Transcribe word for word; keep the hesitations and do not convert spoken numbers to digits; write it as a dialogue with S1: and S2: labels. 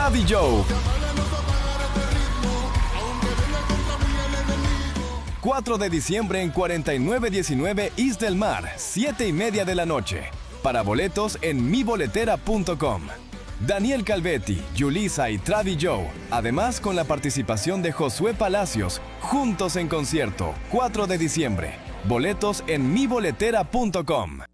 S1: Travi Joe. cuatro de diciembre en cuarenta y nueve diecinueve East del Mar, siete y media de la noche. Para boletos en mi boletera punto com. Daniel Calvetti, Yulisa y Travi Joe. Además con la participación de Josué Palacios, juntos en concierto, cuatro de diciembre. Boletos en mi boletera punto com.